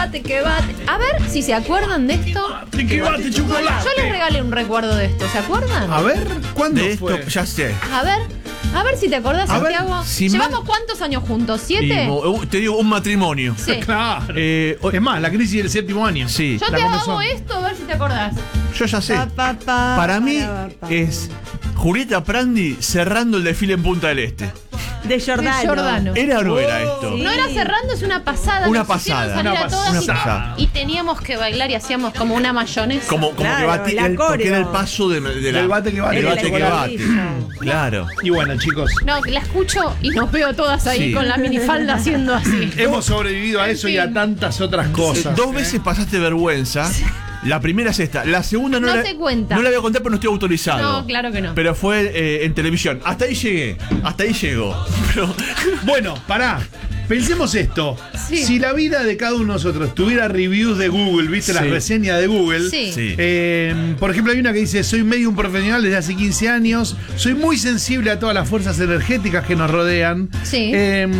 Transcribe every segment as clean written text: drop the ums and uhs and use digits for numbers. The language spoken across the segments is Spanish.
bate, que bate. A ver si se acuerdan de esto. Que bate chocolate. Yo les regalé un recuerdo de esto, ¿se acuerdan? A ver, ¿cuándo De fue? esto, ya sé. A ver si te acordás, A ver, Santiago. si ¿Llevamos mal- cuántos años juntos? ¿7? Te digo, un matrimonio. Sí. Claro. Es más, la crisis del 7º año. Sí, Yo la te hago comenzó. esto, a ver si te acordás. yo ya sé. Para mí es Julieta Prandi cerrando el desfile en Punta del Este. De Giordano. De Giordano. ¿Era o no era esto? Sí. No era cerrando, es una pasada. Una Nos hicieron pasada. salir Una a todas Una y- pasada. y teníamos que bailar y hacíamos como una mayonesa. Como Claro, que batí, la porque era el coreo. paso de Del bate que bate. El El bate que chocolate. bate. Claro. Y bueno, chicos, No, la escucho y nos veo todas ahí Sí. con la minifalda haciendo así. hemos sobrevivido a eso y a tantas otras cosas. Dos veces pasaste vergüenza. La primera es esta. La segunda no, No la, se cuenta. No la voy a contar porque no estoy autorizado. No, claro que no. Pero fue en televisión. Hasta ahí llegué. Hasta ahí llegó. Pero, Bueno, pará. Pensemos esto. Sí. Si la vida de cada uno de nosotros tuviera reviews de Google, ¿viste? Las Sí. reseñas de Google. Sí. sí. Por ejemplo, hay una que dice: soy medium profesional desde hace 15 años, soy muy sensible a todas las fuerzas energéticas que nos rodean. Sí.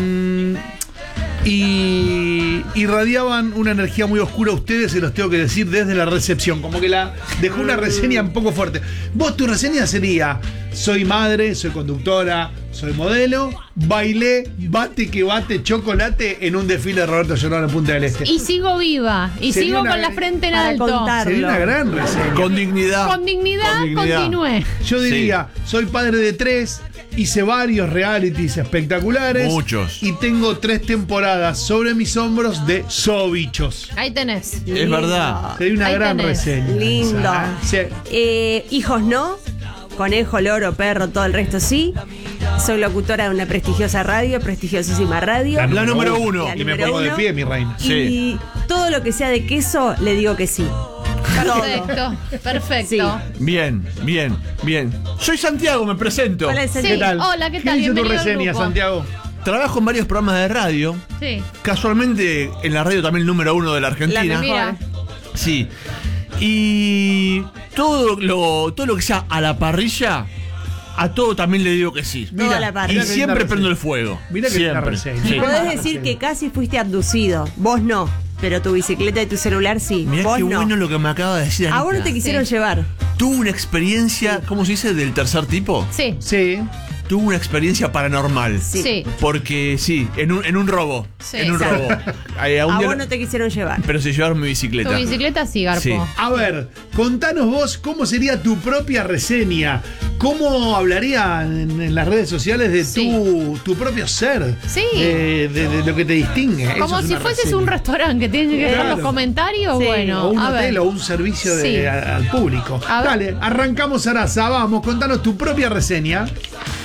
Y irradiaban una energía muy oscura a ustedes, se los tengo que decir, desde la recepción. Como que la dejó una reseña un poco fuerte. Vos, tu reseña sería: soy madre, soy conductora, soy modelo, bailé, bate que bate, chocolate en un desfile de Roberto Giordano en Punta del Este. Y sigo viva. Y Sería sigo una- con la frente en para alto. contar. Sería una gran reseña. Con dignidad. Con dignidad, continué. Yo diría: soy padre de 3, hice varios realities espectaculares. Muchos. Y tengo 3 temporadas sobre mis hombros de Sobichos. Ahí tenés. Es verdad. Sería una Ahí gran tenés. reseña. Lindo. esa, ¿eh? Sí. Hijos no. Conejo, loro, perro, todo el resto sí. Soy locutora de una prestigiosa radio, prestigiosísima radio. La número uno. La Y me número pongo de uno. pie, mi reina. Sí. Y todo lo que sea de queso, le digo que sí. Perfecto, perfecto. Bien, bien, bien. Soy Santiago, me presento. Hola, Sí, ¿Qué tal? hola, ¿qué tal? dice tu Bienvenido al reseña, grupo. Santiago? Trabajo en varios programas de radio. Sí. Casualmente en la radio también número 1 de la Argentina. La Mira. Sí. Y todo lo que sea a la parrilla, a todo también le digo que sí. Toda la Y parrilla. siempre prendo el fuego. Mira que linda siempre. reseña. Sí. Podés decir que casi fuiste abducido. Vos no. Pero tu bicicleta y tu celular sí. Mirá Vos qué no. bueno lo que me acaba de decir A vos no Anita. te quisieron Sí. llevar. Tuve una experiencia, ¿cómo se dice? Del tercer tipo. Sí. Sí. Tuve una experiencia paranormal. Sí. Sí. Porque sí, en un robo. Sí. En un Exacto. robo. A un A día vos no- no te quisieron llevar. Pero se llevaron mi Tu bicicleta. bicicleta sí, Garpo. Sí. A ver, contanos vos cómo sería tu propia reseña. ¿Cómo hablaría en las redes sociales de Sí. tu propio ser? Sí. De lo que te distingue. Eso Como es si una fueses reseña. un restaurante que tiene que dar Claro. los comentarios. Sí. Bueno, O un a hotel ver. o un servicio Sí. al público. A ver. Dale, arrancamos, Arasa. Vamos, contanos tu propia reseña.